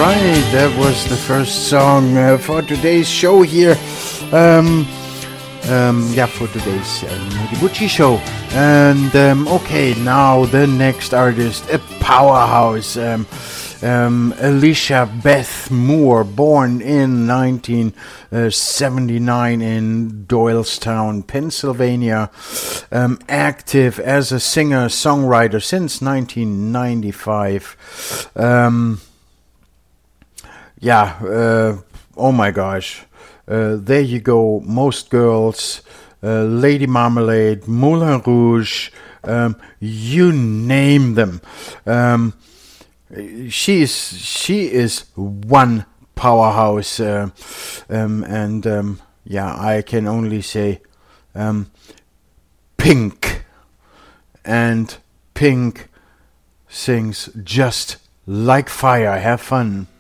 right, that was the first song for today's show here. For today's Moody Butchie show. And okay, now the next artist, a powerhouse, Alicia Beth Moore, born in 1979 in Doylestown, Pennsylvania, active as a singer-songwriter since 1995. Oh my gosh. There you go, Most Girls, Lady Marmalade, Moulin Rouge, you name them. She is one powerhouse, I can only say Pink, and Pink sings just like fire. Have fun.